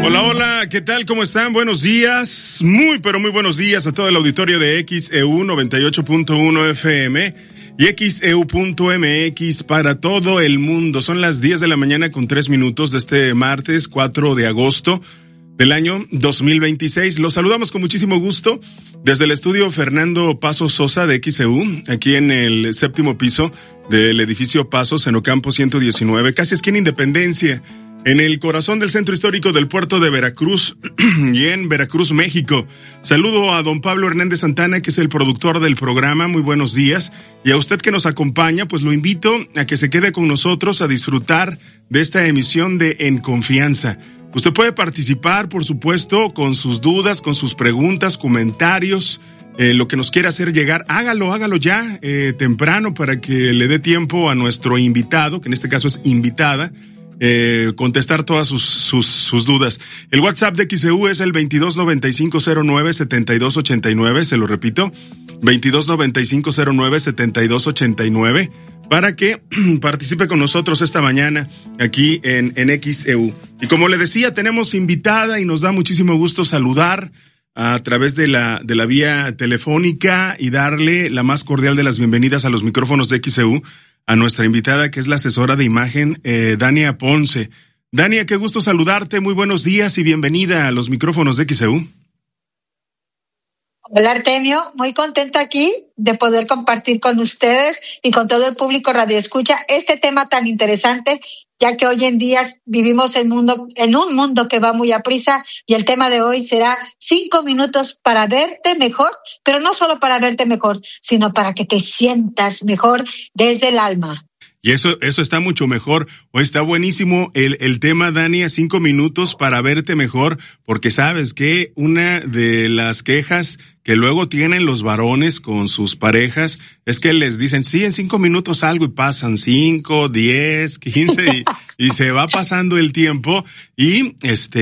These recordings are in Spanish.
Hola, hola, ¿qué tal? ¿Cómo están? Buenos días, pero muy buenos días a todo el auditorio de XEU 98.1 FM y XEU.mx para todo el mundo. Son las 10 de la mañana con 3 minutos de este martes 4 de agosto del año 2026. Los saludamos con muchísimo gusto desde el estudio Fernando Paso Sosa de XEU, aquí en el 7º piso del edificio Pasos en Ocampo 119, casi esquina Independencia, en el corazón del centro histórico del puerto de Veracruz y en Veracruz, México. Saludo a don Pablo Hernández Santana, que es el productor del programa. Muy buenos días. Y a usted que nos acompaña, pues lo invito a que se quede con nosotros a disfrutar de esta emisión de En Confianza. Usted puede participar, por supuesto, con sus dudas, con sus preguntas, comentarios, lo que nos quiera hacer llegar. Hágalo ya temprano para que le dé tiempo a nuestro invitado, que en este caso es invitada, contestar todas sus dudas. El WhatsApp de XEU es el 2295097289, se lo repito, 2295097289, para que participe con nosotros esta mañana aquí en XEU. Y como le decía, tenemos invitada y nos da muchísimo gusto saludar a través de la vía telefónica y darle la más cordial de las bienvenidas a los micrófonos de XEU a nuestra invitada, que es la asesora de imagen, Dania Ponce. Dania, qué gusto saludarte, muy buenos días y bienvenida a los micrófonos de XEU. Hola Artemio, muy contenta aquí de poder compartir con ustedes y con todo el público radioescucha este tema tan interesante, ya que hoy en día vivimos en un mundo que va muy aprisa, y el tema de hoy será 5 minutos para verte mejor, pero no solo para verte mejor, sino para que te sientas mejor desde el alma. Y eso está mucho mejor, o está buenísimo el tema, Dania, 5 minutos para verte mejor, porque sabes que una de las quejas que luego tienen los varones con sus parejas es que les dicen, sí, en 5 minutos algo, y pasan 5, 10, 15 y se va pasando el tiempo, y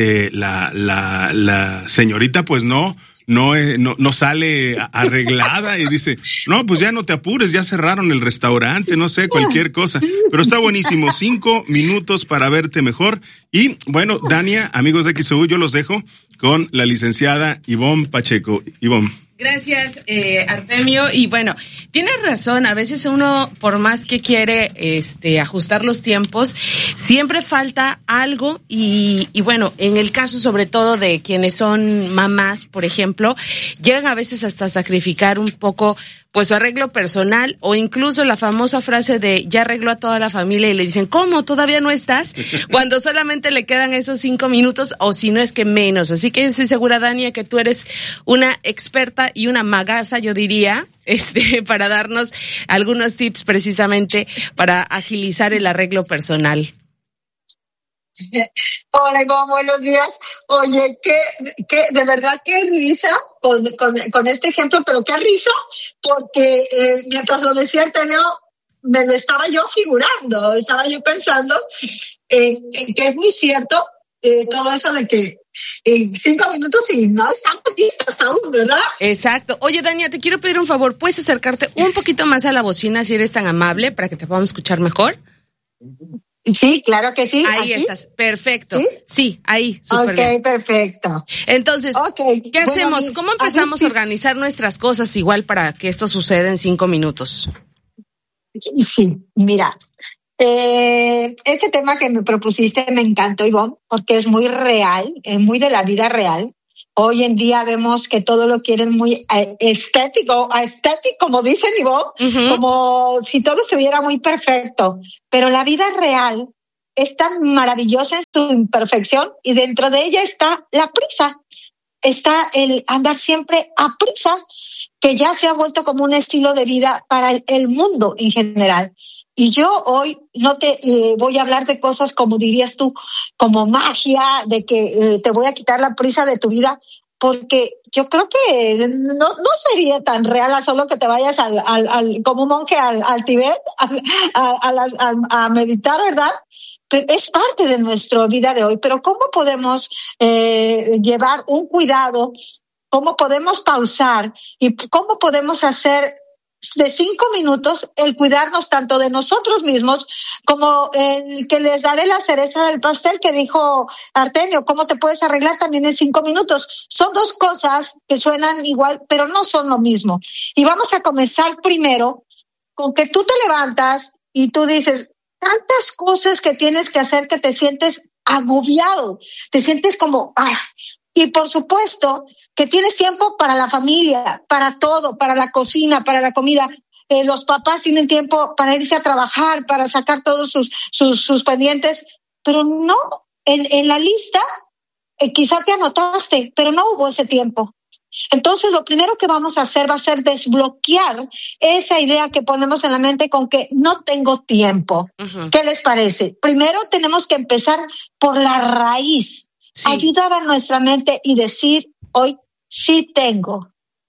la señorita pues no sale arreglada y dice, no, pues ya no te apures, ya cerraron el restaurante, no sé, cualquier cosa. Pero está buenísimo, 5 minutos para verte mejor. Y bueno, Dania, amigos de XEU, yo los dejo con la licenciada Ivonne Pacheco. Ivonne. Gracias, Artemio. Y bueno, tienes razón, a veces uno, por más que quiere ajustar los tiempos, siempre falta algo y bueno, en el caso sobre todo de quienes son mamás, por ejemplo, llegan a veces hasta sacrificar un poco pues su arreglo personal, o incluso la famosa frase de ya arregló a toda la familia, y le dicen, ¿cómo? ¿Todavía no estás? Cuando solamente le quedan esos 5 minutos, o si no es que menos. Así que estoy segura, Dania, que tú eres una experta y una magaza, yo diría, para darnos algunos tips precisamente para agilizar el arreglo personal. Hola, Ivonne, buenos días. Oye, que de verdad qué risa con este ejemplo, pero qué risa, porque mientras lo decía Artemio, me lo estaba yo figurando, estaba yo pensando en que es muy cierto todo eso de que 5 minutos y no estamos listas aún, ¿verdad? Exacto. Oye, Dania, te quiero pedir un favor, ¿puedes acercarte un poquito más a la bocina si eres tan amable para que te podamos escuchar mejor? Sí, claro que sí. Ahí ¿aquí? estás, perfecto. Sí, ahí, súper bien. Ok, perfecto. Entonces, ¿qué hacemos? Bueno, ¿Cómo empezamos a organizar nuestras cosas igual para que esto suceda en 5 minutos? Sí, mira, este tema que me propusiste me encantó, Ivonne, porque es muy real, es muy de la vida real. Hoy en día vemos que todo lo quieren muy estético, como dicen, Ivonne, como si todo se viera muy perfecto. Pero la vida real es tan maravillosa en su imperfección, y dentro de ella está la prisa. Está el andar siempre a prisa, que ya se ha vuelto como un estilo de vida para el mundo en general. Y yo hoy no te voy a hablar de cosas como dirías tú, como magia, de que te voy a quitar la prisa de tu vida, porque yo creo que no sería tan real a solo que te vayas como un monje al Tibet a meditar, ¿verdad? Es parte de nuestra vida de hoy, pero ¿cómo podemos llevar un cuidado? ¿Cómo podemos pausar? ¿Y cómo podemos hacer de 5 minutos el cuidarnos tanto de nosotros mismos como el que les daré la cereza del pastel que dijo Artemio, cómo te puedes arreglar también en 5 minutos. Son dos cosas que suenan igual, pero no son lo mismo. Y vamos a comenzar primero con que tú te levantas y tú dices, tantas cosas que tienes que hacer que te sientes agobiado, te sientes como, y por supuesto que tienes tiempo para la familia, para todo, para la cocina, para la comida. Los papás tienen tiempo para irse a trabajar, para sacar todos sus pendientes, pero no, en la lista quizá te anotaste, pero no hubo ese tiempo. Entonces, lo primero que vamos a hacer va a ser desbloquear esa idea que ponemos en la mente con que no tengo tiempo. Uh-huh. ¿Qué les parece? Primero tenemos que empezar por la raíz, ayudar a nuestra mente y decir, hoy sí tengo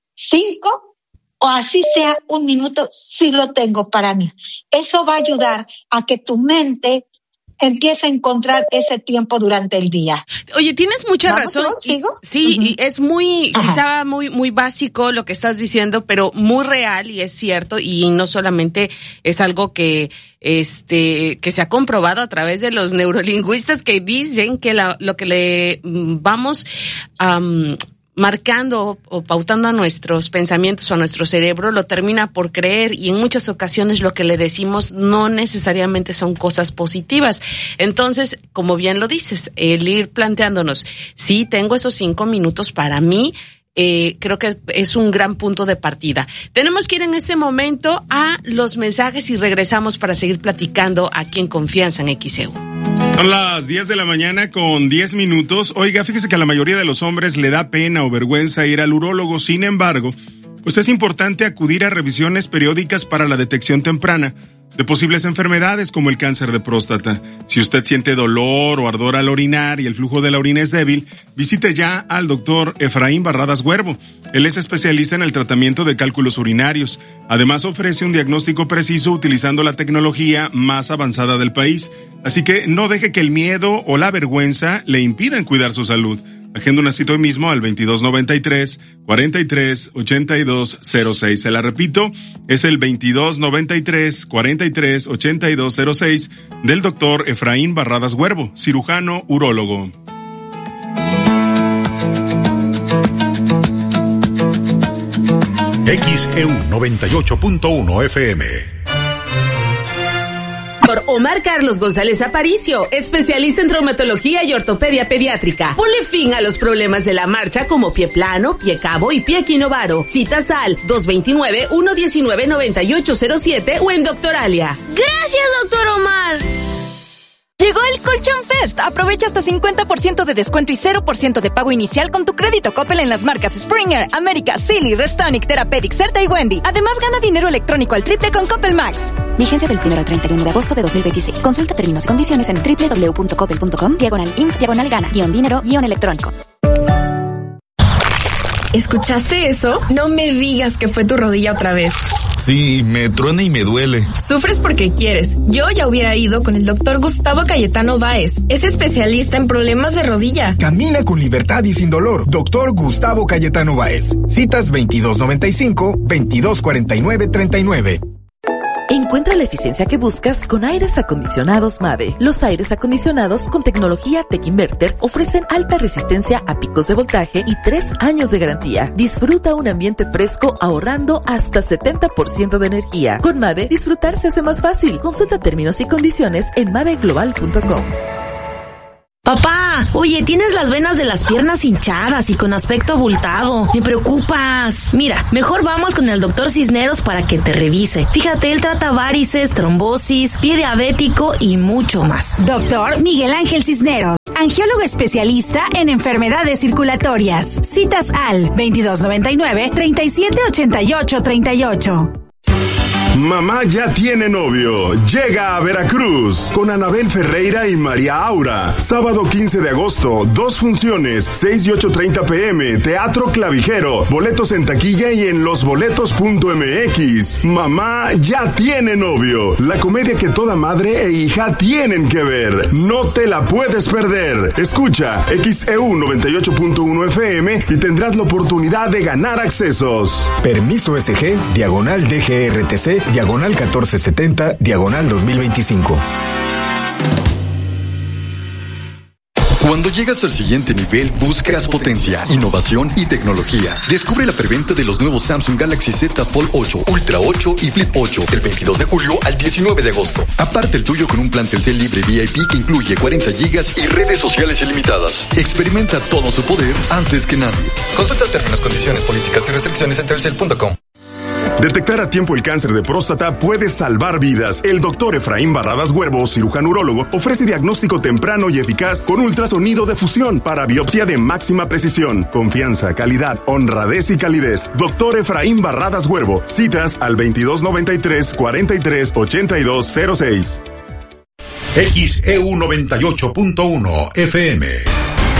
5 o así sea 1 minuto, sí lo tengo para mí. Eso va a ayudar a que tu mente empieza a encontrar ese tiempo durante el día. Oye, tienes mucha razón. ¿Sigo? Sí, uh-huh. Y es quizá muy básico lo que estás diciendo, pero muy real y es cierto, y no solamente es algo que se ha comprobado a través de los neurolingüistas que dicen que lo que le vamos marcando o pautando a nuestros pensamientos o a nuestro cerebro lo termina por creer, y en muchas ocasiones lo que le decimos no necesariamente son cosas positivas. Entonces, como bien lo dices, el ir planteándonos, sí, tengo esos 5 minutos para mí, creo que es un gran punto de partida. Tenemos que ir en este momento a los mensajes y regresamos para seguir platicando aquí en Confianza en XEU. Son las 10 de la mañana con 10 minutos. Oiga, fíjese que a la mayoría de los hombres le da pena o vergüenza ir al urólogo. Sin embargo, pues es importante acudir a revisiones periódicas para la detección temprana de posibles enfermedades como el cáncer de próstata. Si usted siente dolor o ardor al orinar y el flujo de la orina es débil, visite ya al doctor Efraín Barradas Huervo. Él es especialista en el tratamiento de cálculos urinarios. Además, ofrece un diagnóstico preciso utilizando la tecnología más avanzada del país. Así que no deje que el miedo o la vergüenza le impidan cuidar su salud. Agenda una cita hoy mismo al 2293-438206. Se la repito, es el 2293-438206 del doctor Efraín Barradas Huervo, cirujano urólogo. XEU 98.1 FM. Dr. Omar Carlos González Aparicio, especialista en traumatología y ortopedia pediátrica. Ponle fin a los problemas de la marcha como pie plano, pie cabo y pie equinovaro. Citas al 229-119-9807 o en Doctoralia. Gracias, doctor Omar. Llegó el Colchón Fest. Aprovecha hasta 50% de descuento y 0% de pago inicial con tu crédito Coppel en las marcas Springer, América, Silly, Restonic, Therapeutic, Certa y Wendy. Además, gana dinero electrónico al triple con Coppel Max. Vigencia del 1 al 31 de agosto de 2026. Consulta términos y condiciones en www.coppel.com/info-dinero-electrónico. ¿Escuchaste eso? No me digas que fue tu rodilla otra vez. Sí, me truena y me duele. Sufres porque quieres. Yo ya hubiera ido con el doctor Gustavo Cayetano Báez. Es especialista en problemas de rodilla. Camina con libertad y sin dolor. Doctor Gustavo Cayetano Báez. Citas 2295-2249-39. Encuentra la eficiencia que buscas con aires acondicionados Mave. Los aires acondicionados con tecnología Tech Inverter ofrecen alta resistencia a picos de voltaje y 3 años de garantía. Disfruta un ambiente fresco ahorrando hasta 70% de energía. Con Mave, disfrutar se hace más fácil. Consulta términos y condiciones en maveglobal.com. Papá, oye, tienes las venas de las piernas hinchadas y con aspecto abultado. Me preocupas. Mira, mejor vamos con el doctor Cisneros para que te revise. Fíjate, él trata varices, trombosis, pie diabético y mucho más. Doctor Miguel Ángel Cisneros, angiólogo especialista en enfermedades circulatorias. Citas al 2299-378838. Mamá ya tiene novio. Llega a Veracruz con Anabel Ferreira y María Aura. Sábado 15 de agosto, 2 funciones, 6 y 8:30 p.m. Teatro Clavijero. Boletos en taquilla y en losboletos.mx. Mamá ya tiene novio. La comedia que toda madre e hija tienen que ver. No te la puedes perder. Escucha XEU 98.1 FM y tendrás la oportunidad de ganar accesos. Permiso SG, diagonal DGRTC, diagonal 1470, diagonal 2025. Cuando llegas al siguiente nivel, buscas potencia, innovación y tecnología. Descubre la preventa de los nuevos Samsung Galaxy Z Fold 8, Ultra 8 y Flip 8 del 22 de julio al 19 de agosto. Aparte el tuyo con un plan Telcel libre VIP que incluye 40 gigas y redes sociales ilimitadas. Experimenta todo su poder antes que nadie. Consulta términos, condiciones, políticas y restricciones en telcel.com. Detectar a tiempo el cáncer de próstata puede salvar vidas. El doctor Efraín Barradas Huervo, cirujano urólogo, ofrece diagnóstico temprano y eficaz con ultrasonido de fusión para biopsia de máxima precisión. Confianza, calidad, honradez y calidez. Doctor Efraín Barradas Huervo. Citas al 2293 43 8206. XEU 98.1 FM.